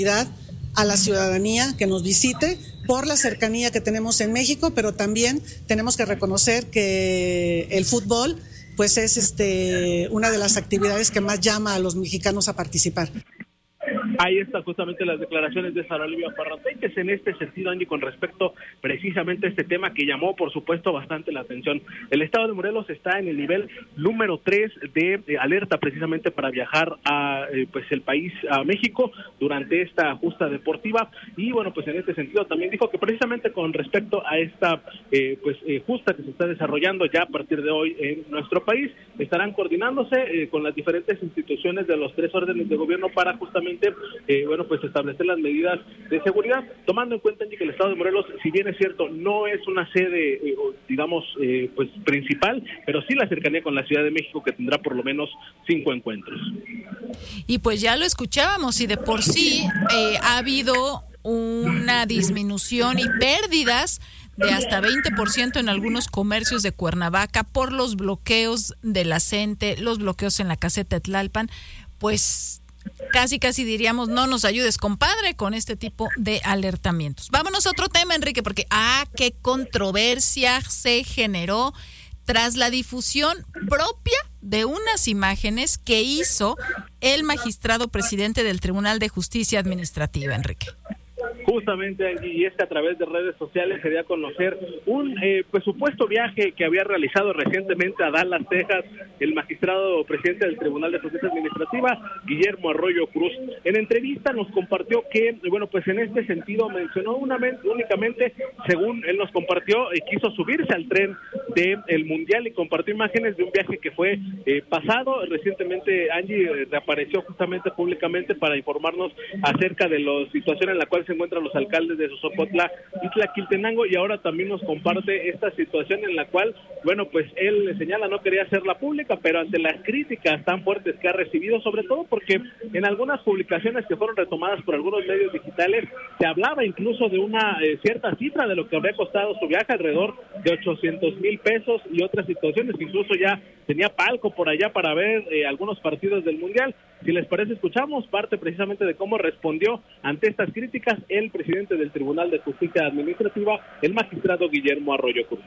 a la ciudadanía que nos visite por la cercanía que tenemos en México, pero también tenemos que reconocer que el fútbol pues es una de las actividades que más llama a los mexicanos a participar. Ahí están justamente las declaraciones de Sara Olivia Parrantes en este sentido, Angie, con respecto precisamente a este tema que llamó, por supuesto, bastante la atención. El estado de Morelos está en el nivel número 3 de alerta precisamente para viajar a el país, a México, durante esta justa deportiva. Y bueno, pues en este sentido también dijo que precisamente con respecto a esta justa que se está desarrollando ya a partir de hoy en nuestro país, estarán coordinándose con las diferentes instituciones de los 3 órdenes de gobierno para justamente establecer las medidas de seguridad, tomando en cuenta que el estado de Morelos, si bien es cierto, no es una sede, principal, pero sí la cercanía con la Ciudad de México, que tendrá por lo menos 5 encuentros. Y pues ya lo escuchábamos, y de por sí ha habido una disminución y pérdidas de hasta 20% en algunos comercios de Cuernavaca por los bloqueos de la CENTE, los bloqueos en la caseta de Tlalpan. Pues casi diríamos, no nos ayudes, compadre, con este tipo de alertamientos. Vámonos a otro tema, Enrique, porque qué controversia se generó tras la difusión propia de unas imágenes que hizo el magistrado presidente del Tribunal de Justicia Administrativa, Enrique. Justamente, y es que a través de redes sociales se dio a conocer un supuesto viaje que había realizado recientemente a Dallas, Texas, el magistrado presidente del Tribunal de Justicia Administrativa, Guillermo Arroyo Cruz. En entrevista nos compartió que, en este sentido mencionó únicamente, según él nos compartió, quiso subirse al tren del Mundial y compartió imágenes de un viaje que fue pasado. Recientemente Angie reapareció justamente públicamente para informarnos acerca de la situación en la cual se encuentran los alcaldes de Sosopotla y Tlaquiltenango, y ahora también nos comparte esta situación en la cual, él le señala no quería hacerla pública, pero ante las críticas tan fuertes que ha recibido, sobre todo porque en algunas publicaciones que fueron retomadas por algunos medios digitales, se hablaba incluso de una cierta cifra de lo que habría costado su viaje, alrededor de 800,000 pesos, y otras situaciones, incluso ya tenía palco por allá para ver algunos partidos del Mundial. Si les parece, escuchamos parte precisamente de cómo respondió ante estas críticas el presidente del Tribunal de Justicia Administrativa, el magistrado Guillermo Arroyo Cruz.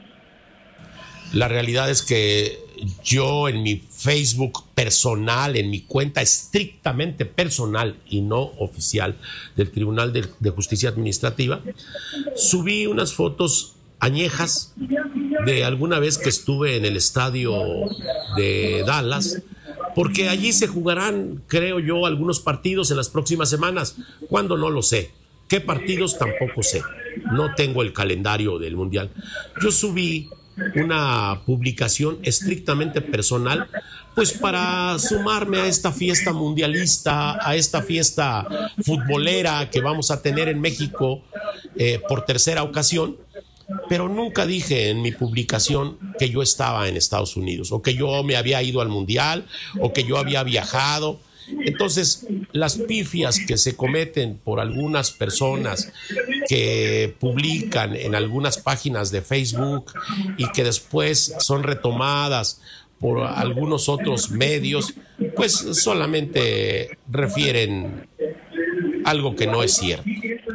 La realidad es que yo en mi Facebook personal, en mi cuenta estrictamente personal y no oficial del Tribunal de Justicia Administrativa, subí unas fotos añejas de alguna vez que estuve en el estadio de Dallas, porque allí se jugarán, creo yo, algunos partidos en las próximas semanas. ¿Cuándo? No lo sé. ¿Qué partidos? Tampoco sé. No tengo el calendario del Mundial. Yo subí una publicación estrictamente personal, pues para sumarme a esta fiesta mundialista, a esta fiesta futbolera que vamos a tener en México por tercera ocasión. Pero nunca dije en mi publicación que yo estaba en Estados Unidos, o que yo me había ido al Mundial, o que yo había viajado. Entonces, las pifias que se cometen por algunas personas que publican en algunas páginas de Facebook y que después son retomadas por algunos otros medios, pues solamente refieren algo que no es cierto.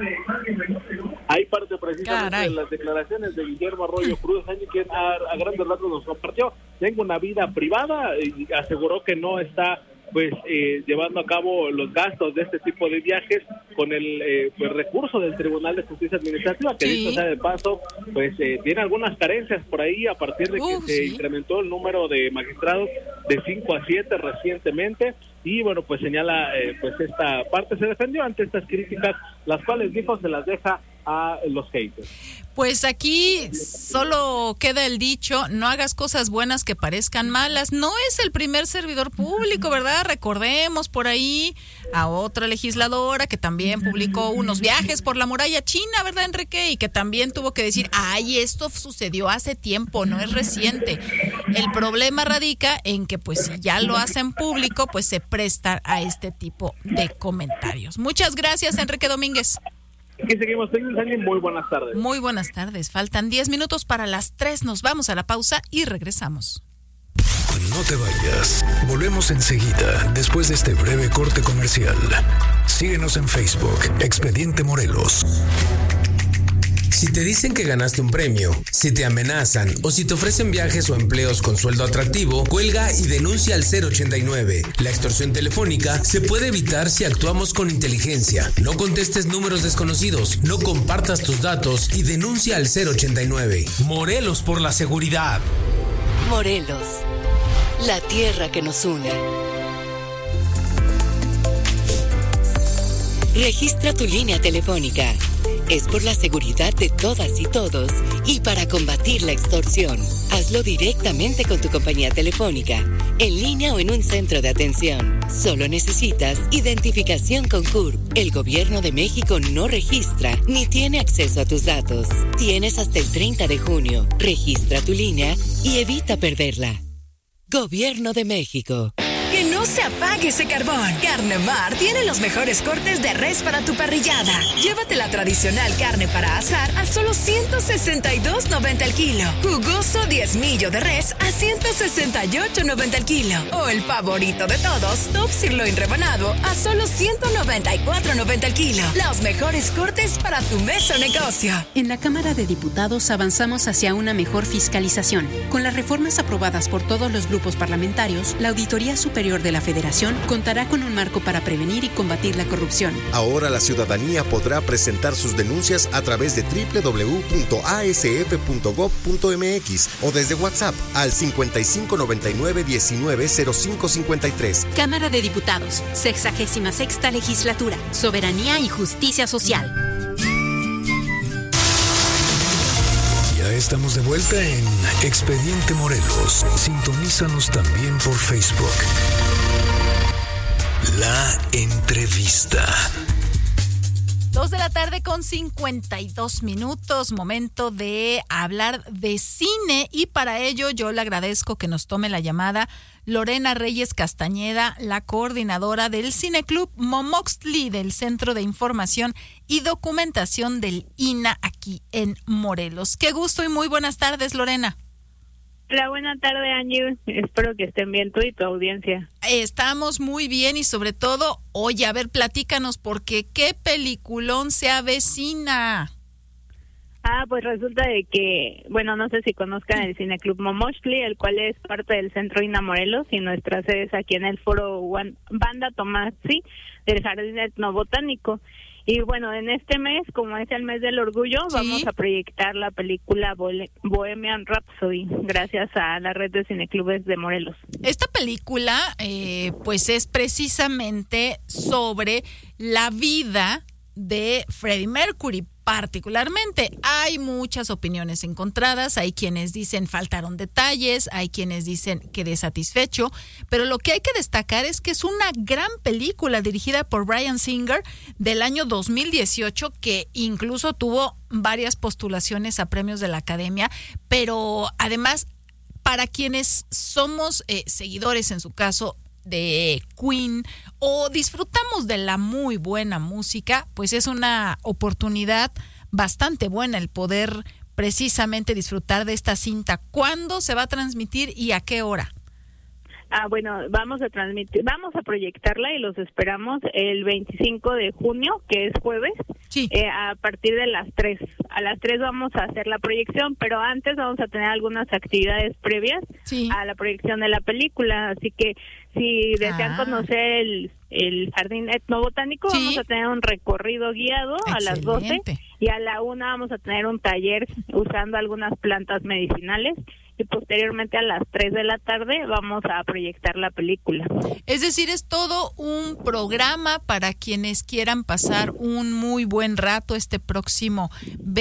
Hay parte precisamente de las declaraciones de Guillermo Arroyo Cruz, quien a grandes rasgos nos compartió: tengo una vida privada, y aseguró que no está llevando a cabo los gastos de este tipo de viajes con el recurso del Tribunal de Justicia Administrativa, que dicho sea de paso, tiene algunas carencias por ahí a partir de que se incrementó el número de magistrados de 5 a 7 recientemente. Y señala esta parte, se defendió ante estas críticas, las cuales dijo se las deja a los haters. Pues aquí solo queda el dicho: no hagas cosas buenas que parezcan malas. No es el primer servidor público, ¿verdad? Recordemos por ahí a otra legisladora que también publicó unos viajes por la muralla china, ¿verdad, Enrique? Y que también tuvo que decir, esto sucedió hace tiempo, no es reciente. El problema radica en que si ya lo hacen público, se presta a este tipo de comentarios. Muchas gracias, Enrique Domínguez. Aquí seguimos, muy buenas tardes. Muy buenas tardes, faltan 10 minutos para las 3, nos vamos a la pausa y regresamos. No te vayas. Volvemos enseguida, después de este breve corte comercial. Síguenos en Facebook, Expediente Morelos. Si te dicen que ganaste un premio, si te amenazan o si te ofrecen viajes o empleos con sueldo atractivo, cuelga y denuncia al 089. La extorsión telefónica se puede evitar si actuamos con inteligencia. No contestes números desconocidos, no compartas tus datos y denuncia al 089. Morelos por la seguridad. Morelos, la tierra que nos une. Registra tu línea telefónica. Es por la seguridad de todas y todos y para combatir la extorsión. Hazlo directamente con tu compañía telefónica, en línea o en un centro de atención. Solo necesitas identificación con CURP. El Gobierno de México no registra ni tiene acceso a tus datos. Tienes hasta el 30 de junio. Registra tu línea y evita perderla. Gobierno de México. Que no se apague ese carbón. Carne Mar tiene los mejores cortes de res para tu parrillada. Llévate la tradicional carne para asar a solo $162.90 el kilo. Jugoso diezmillo de res a $168.90 el kilo. O el favorito de todos, top sirloin rebanado a solo $194.90 el kilo. Los mejores cortes para tu mesa o negocio. En la Cámara de Diputados avanzamos hacia una mejor fiscalización. Con las reformas aprobadas por todos los grupos parlamentarios, la Auditoría Superior de la Federación contará con un marco para prevenir y combatir la corrupción. Ahora la ciudadanía podrá presentar sus denuncias a través de www.asf.gov.mx o desde WhatsApp al 5599-190553. Cámara de Diputados, 66ª Legislatura, Soberanía y Justicia Social. Ya estamos de vuelta en Expediente Morelos. Sintonízanos también por Facebook. La entrevista. 2:52 p.m, momento de hablar de cine y para ello yo le agradezco que nos tome la llamada Lorena Reyes Castañeda, la coordinadora del Cineclub Momoxtli del Centro de Información y Documentación del INAH aquí en Morelos. Qué gusto y muy buenas tardes, Lorena. Hola, buena tarde, Angie. Espero que estén bien tú y tu audiencia. Estamos muy bien y sobre todo, oye, a ver, platícanos, porque qué peliculón se avecina. Pues resulta de que, bueno, no sé si conozcan el Cineclub Momoxtli, el cual es parte del Centro INAH Morelos y nuestra sede es aquí en el Foro Banda Tomasi del Jardín Etnobotánico. Y bueno, en este mes, como es el mes del orgullo, ¿sí?, vamos a proyectar la película Bohemian Rhapsody, gracias a la red de cineclubes de Morelos. Esta película, pues es precisamente sobre la vida de Freddie Mercury. Particularmente, hay muchas opiniones encontradas, hay quienes dicen faltaron detalles, hay quienes dicen quedé satisfecho, pero lo que hay que destacar es que es una gran película dirigida por Bryan Singer del año 2018, que incluso tuvo varias postulaciones a premios de la Academia, pero además, para quienes somos seguidores, en su caso, de Queen o disfrutamos de la muy buena música, pues es una oportunidad bastante buena el poder precisamente disfrutar de esta cinta. ¿Cuándo se va a transmitir y a qué hora? Bueno, vamos a proyectarla y los esperamos el 25 de junio, que es jueves, sí, a partir de las 3. A las 3 vamos a hacer la proyección, pero antes vamos a tener algunas actividades previas, sí, a la proyección de la película, así que si desean conocer el Jardín Etnobotánico, sí, vamos a tener un recorrido guiado. Excelente. A las 12 y a la 1 vamos a tener un taller usando algunas plantas medicinales y posteriormente a las 3 de la tarde vamos a proyectar la película. Es decir, es todo un programa para quienes quieran pasar un muy buen rato este próximo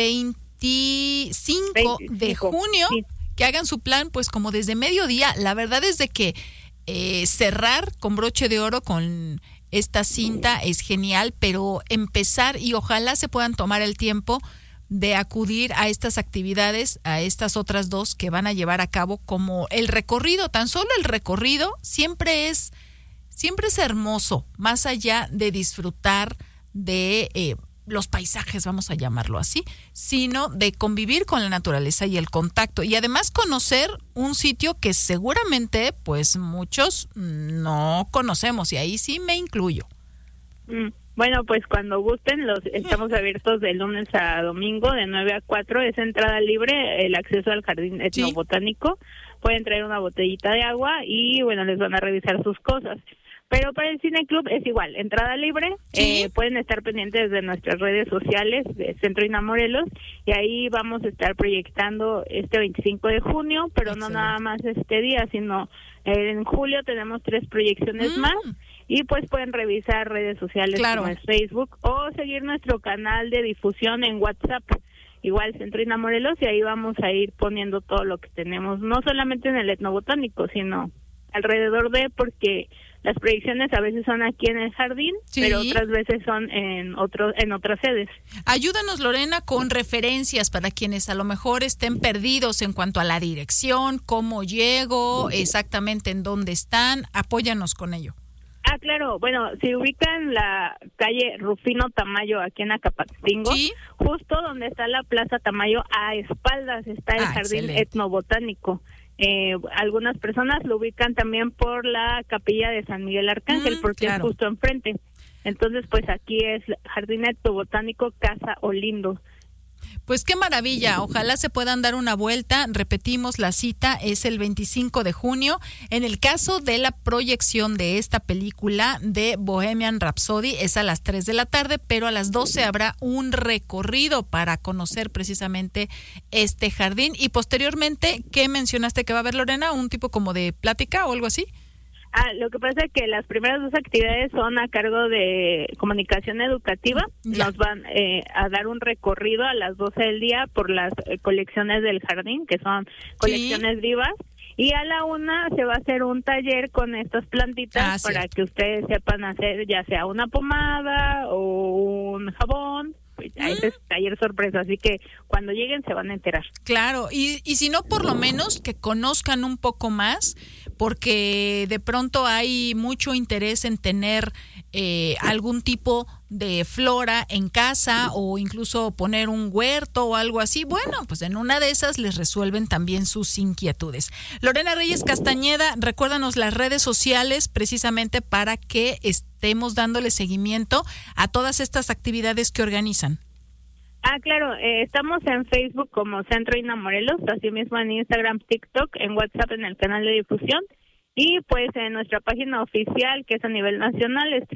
25 de junio, sí, que hagan su plan pues como desde mediodía. La verdad es de que cerrar con broche de oro con esta cinta es genial, pero empezar y ojalá se puedan tomar el tiempo de acudir a estas actividades, a estas otras dos que van a llevar a cabo, como el recorrido. Tan solo el recorrido siempre es hermoso, más allá de disfrutar de los paisajes, vamos a llamarlo así, sino de convivir con la naturaleza y el contacto. Y además conocer un sitio que seguramente pues muchos no conocemos, y ahí sí me incluyo. Bueno, pues cuando gusten, estamos abiertos de lunes a domingo, de 9 a 4, es entrada libre, el acceso al jardín etnobotánico. Pueden traer una botellita de agua y, bueno, les van a revisar sus cosas. Pero para el Cine Club es igual, entrada libre, pueden estar pendientes de nuestras redes sociales de Centro INA Morelos, y ahí vamos a estar proyectando este 25 de junio, pero no nada más este día, sino en julio tenemos 3 proyecciones más, y pues pueden revisar redes sociales como es Facebook, o seguir nuestro canal de difusión en WhatsApp, igual Centro INA Morelos, y ahí vamos a ir poniendo todo lo que tenemos, no solamente en el etnobotánico, sino alrededor de, porque las proyecciones a veces son aquí en el jardín, pero otras veces son en otras sedes. Ayúdanos, Lorena, con referencias para quienes a lo mejor estén perdidos en cuanto a la dirección, cómo llego, exactamente en dónde están. Apóyanos con ello. Claro, bueno, si ubican la calle Rufino Tamayo aquí en Acapatingo, justo donde está la Plaza Tamayo, a espaldas está el jardín etnobotánico. Algunas personas lo ubican también por la capilla de San Miguel Arcángel, porque es justo enfrente. Entonces, pues aquí es Jardín Etnobotánico Casa Olindo. Pues qué maravilla, ojalá se puedan dar una vuelta. Repetimos, la cita es el 25 de junio. En el caso de la proyección de esta película de Bohemian Rhapsody es a las 3 de la tarde, pero a las 12 habrá un recorrido para conocer precisamente este jardín. Y posteriormente, ¿qué mencionaste que va a haber, Lorena? ¿Un tipo como de plática o algo así? Lo que pasa es que las primeras 2 actividades son a cargo de comunicación educativa. Nos van a dar un recorrido a las 12 del día por las colecciones del jardín, que son colecciones vivas. Y a la 1 se va a hacer un taller con estas plantitas para que ustedes sepan hacer ya sea una pomada o un jabón. Ese es taller sorpresa, así que cuando lleguen se van a enterar. Claro, y si no, por lo menos que conozcan un poco más, porque de pronto hay mucho interés en tener algún tipo de flora en casa o incluso poner un huerto o algo así. Bueno, pues en una de esas les resuelven también sus inquietudes. Lorena Reyes Castañeda, recuérdanos las redes sociales precisamente para que estemos dándole seguimiento a todas estas actividades que organizan. Claro, estamos en Facebook como Centro INA Morelos, así mismo en Instagram, TikTok, en WhatsApp, en el canal de difusión, y pues en nuestra página oficial, que es a nivel nacional, es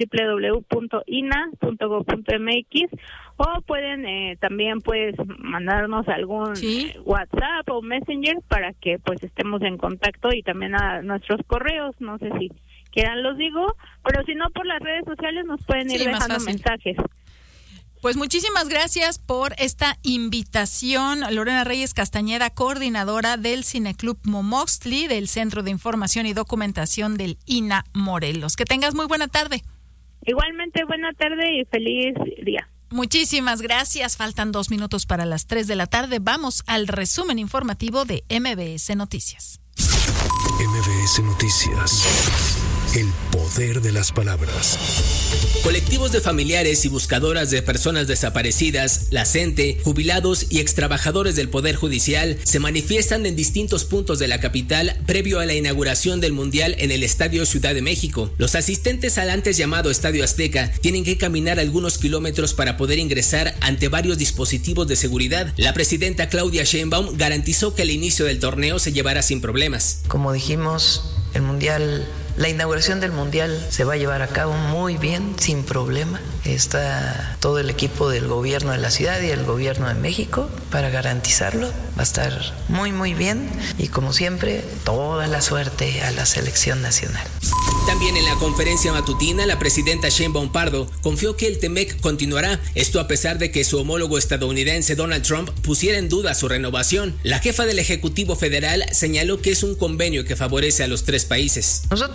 www.ina.gov.mx, o pueden también pues mandarnos algún WhatsApp o Messenger para que pues estemos en contacto, y también a nuestros correos, no sé si quieran los digo, pero si no, por las redes sociales nos pueden ir dejando mensajes. Pues muchísimas gracias por esta invitación, Lorena Reyes Castañeda, coordinadora del Cineclub Momoxtli, del Centro de Información y Documentación del INA Morelos. Que tengas muy buena tarde. Igualmente, buena tarde y feliz día. Muchísimas gracias. Faltan 2 minutos para las 3 de la tarde. Vamos al resumen informativo de MBS Noticias. MBS Noticias. El poder de las palabras. Colectivos de familiares y buscadoras de personas desaparecidas, la CENTE, jubilados y extrabajadores del Poder Judicial se manifiestan en distintos puntos de la capital previo a la inauguración del Mundial en el Estadio Ciudad de México. Los asistentes al antes llamado Estadio Azteca tienen que caminar algunos kilómetros para poder ingresar ante varios dispositivos de seguridad. La presidenta Claudia Sheinbaum garantizó que el inicio del torneo se llevará sin problemas. Como dijimos, la inauguración del Mundial se va a llevar a cabo muy bien, sin problema. Está todo el equipo del gobierno de la ciudad y el gobierno de México para garantizarlo. Va a estar muy, muy bien. Y como siempre, toda la suerte a la selección nacional. También en la conferencia matutina, la presidenta Sheinbaum Pardo confió que el TEMEC continuará, esto a pesar de que su homólogo estadounidense Donald Trump pusiera en duda su renovación. La jefa del Ejecutivo Federal señaló que es un convenio que favorece a los 3 países. Nosotros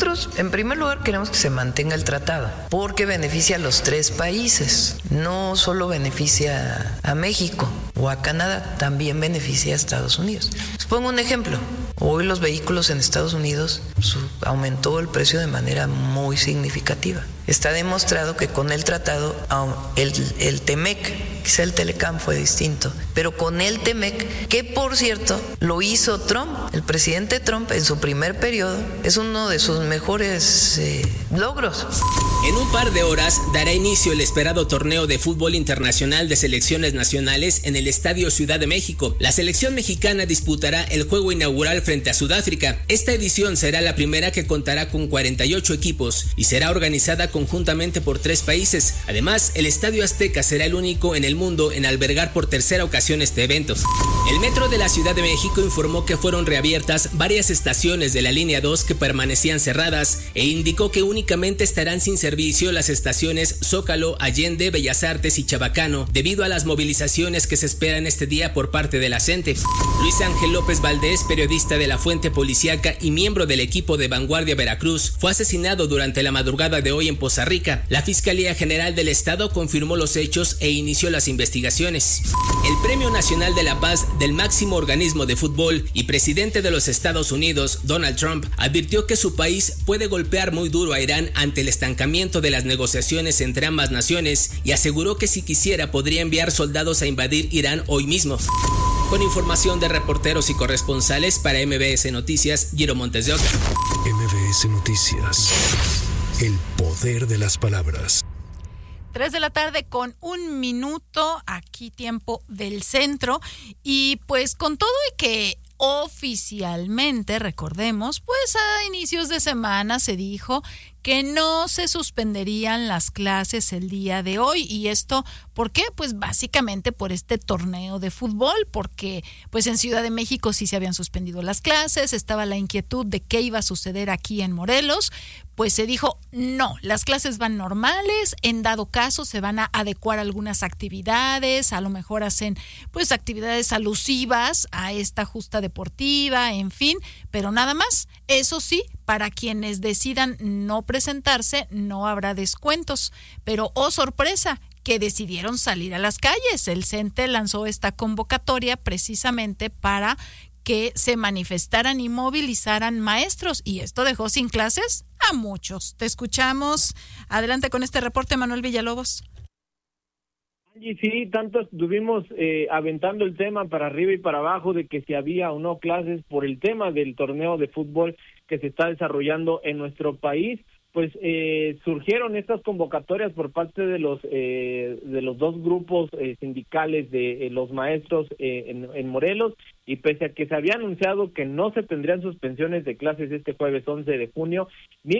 nosotros, en primer lugar, queremos que se mantenga el tratado, porque beneficia a los 3 países, no solo beneficia a México o a Canadá, también beneficia a Estados Unidos. Les pongo un ejemplo. Hoy los vehículos en Estados Unidos aumentó el precio de manera muy significativa. Está demostrado que con el tratado, el TEMEC, quizá el Telecam fue distinto, pero con el TEMEC, que por cierto lo hizo Trump, el presidente Trump en su primer periodo, es uno de sus mejores logros. En un par de horas dará inicio el esperado torneo de fútbol internacional de selecciones nacionales en el Estadio Ciudad de México. La selección mexicana disputará el juego inaugural frente a Sudáfrica. Esta edición será la primera que contará con 48 equipos y será organizada conjuntamente por 3 países. Además, el Estadio Azteca será el único en el mundo en albergar por tercera ocasión este evento. El Metro de la Ciudad de México informó que fueron reabiertas varias estaciones de la línea 2 que permanecían cerradas e indicó que únicamente estarán sin servicio las estaciones Zócalo, Allende, Bellas Artes y Chabacano debido a las movilizaciones que se esperan este día por parte de la CENTE. Luis Ángel López Valdés, periodista de La Fuente Policíaca y miembro del equipo de Vanguardia Veracruz, fue asesinado durante la madrugada de hoy en Poza Rica. La Fiscalía General del Estado confirmó los hechos e inició las investigaciones. El Premio Nacional de la Paz del máximo organismo de fútbol y presidente de los Estados Unidos, Donald Trump, advirtió que su país puede golpear muy duro a Irán ante el estancamiento de las negociaciones entre ambas naciones y aseguró que si quisiera podría enviar soldados a invadir Irán hoy mismo. Con información de reporteros y corresponsales para MBS Noticias, Giro Montes de Oca. MBS Noticias. El poder de las palabras. 3 de la tarde con 1 minuto, aquí tiempo del centro, y pues con todo y que oficialmente, recordemos, pues a inicios de semana se dijo que no se suspenderían las clases el día de hoy. ¿Y esto por qué? Pues básicamente por este torneo de fútbol, porque pues en Ciudad de México sí se habían suspendido las clases, estaba la inquietud de qué iba a suceder aquí en Morelos. Pues se dijo, no, las clases van normales, en dado caso se van a adecuar algunas actividades, a lo mejor hacen pues actividades alusivas a esta justa deportiva, en fin, pero nada más. Eso sí, para quienes decidan no presentarse, no habrá descuentos, pero ¡oh sorpresa!, que decidieron salir a las calles. El CENTE lanzó esta convocatoria precisamente para que se manifestaran y movilizaran maestros, y esto dejó sin clases a muchos. Te escuchamos. Adelante con este reporte, Manuel Villalobos. Y sí, tanto estuvimos aventando el tema para arriba y para abajo de que si había o no clases por el tema del torneo de fútbol que se está desarrollando en nuestro país. Pues surgieron estas convocatorias por parte de los 2 grupos sindicales de los maestros en Morelos, y pese a que se había anunciado que no se tendrían suspensiones de clases este jueves 11 de junio,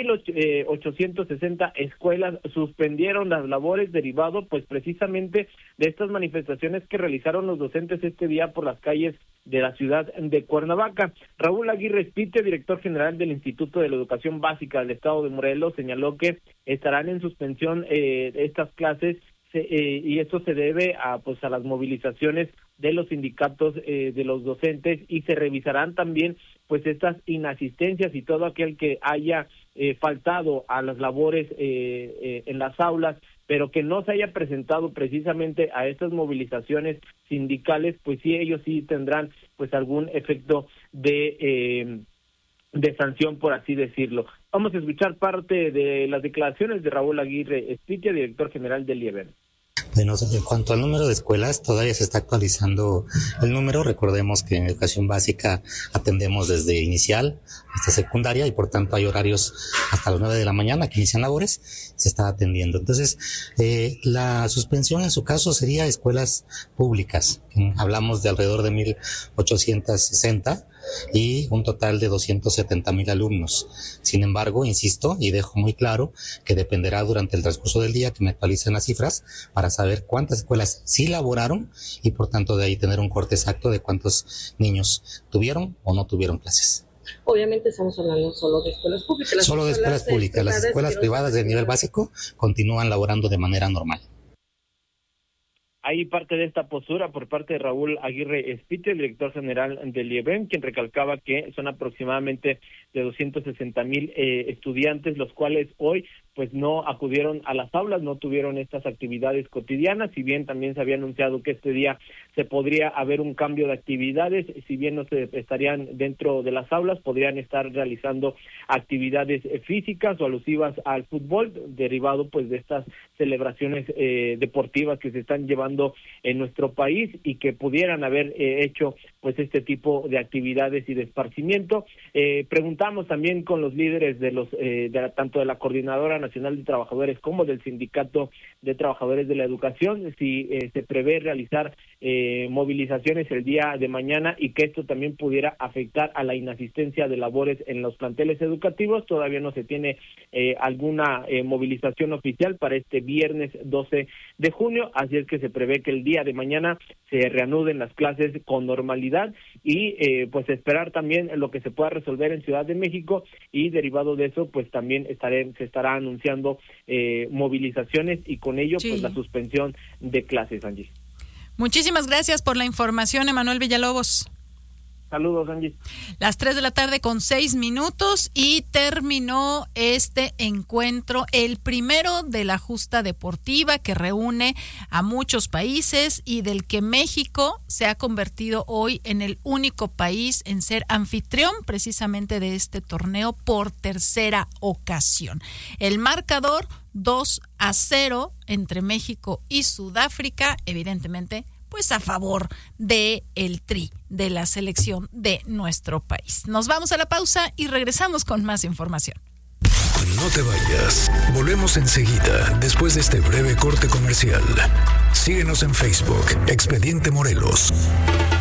1,860 escuelas suspendieron las labores derivado pues precisamente de estas manifestaciones que realizaron los docentes este día por las calles de la ciudad de Cuernavaca. Raúl Aguirre Espite, director general del Instituto de la Educación Básica del Estado de Morelos, señaló que estarán en suspensión estas clases y esto se debe a las movilizaciones de los sindicatos de los docentes, y se revisarán también pues estas inasistencias y todo aquel que haya faltado a las labores en las aulas, pero que no se haya presentado precisamente a estas movilizaciones sindicales, pues sí, ellos sí tendrán pues algún efecto de sanción, por así decirlo. Vamos a escuchar parte de las declaraciones de Raúl Aguirre Espitia, director general del IEBEN. Bueno, en cuanto al número de escuelas, todavía se está actualizando el número. Recordemos que en educación básica atendemos desde inicial hasta secundaria, y por tanto hay horarios hasta las 9 de la mañana que inician labores, se está atendiendo. Entonces, la suspensión en su caso sería escuelas públicas. Hablamos de alrededor de 1,860 y un total de 270,000 alumnos. Sin embargo, insisto y dejo muy claro que dependerá durante el transcurso del día que me actualicen las cifras para saber cuántas escuelas sí laboraron, y por tanto de ahí tener un corte exacto de cuántos niños tuvieron o no tuvieron clases. Obviamente estamos hablando solo de escuelas públicas. Solo de escuelas públicas. Las escuelas privadas de nivel básico continúan laborando de manera normal. Hay parte de esta postura por parte de Raúl Aguirre Espite, el director general del IEBEM, quien recalcaba que son aproximadamente de 260,000 estudiantes, los cuales hoy pues no acudieron a las aulas, no tuvieron estas actividades cotidianas, si bien también se había anunciado que este día se podría haber un cambio de actividades, si bien no se estarían dentro de las aulas, podrían estar realizando actividades físicas o alusivas al fútbol, derivado pues de estas celebraciones deportivas que se están llevando en nuestro país y que pudieran haber hecho pues este tipo de actividades y de esparcimiento. Preguntamos también con los líderes de los tanto de la Coordinadora Nacional de Trabajadores como del Sindicato de Trabajadores de la Educación si se prevé realizar movilizaciones el día de mañana y que esto también pudiera afectar a la inasistencia de labores en los planteles educativos. Todavía no se tiene alguna movilización oficial para este viernes 12 de junio, así es que se prevé que el día de mañana se reanuden las clases con normalidad y pues esperar también lo que se pueda resolver en Ciudad de México, y derivado de eso pues también se estará anunciando movilizaciones y con ello pues la suspensión de clases, Angie. Muchísimas gracias por la información, Emanuel Villalobos. Saludos, Angie. Las 3:06 y terminó este encuentro, el primero de la justa deportiva que reúne a muchos países y del que México se ha convertido hoy en el único país en ser anfitrión precisamente de este torneo por tercera ocasión. El marcador 2-0 entre México y Sudáfrica, evidentemente pues a favor de el Tri, de la selección de nuestro país. Nos vamos a la pausa y regresamos con más información. No te vayas. Volvemos enseguida, después de este breve corte comercial. Síguenos en Facebook, Expediente Morelos.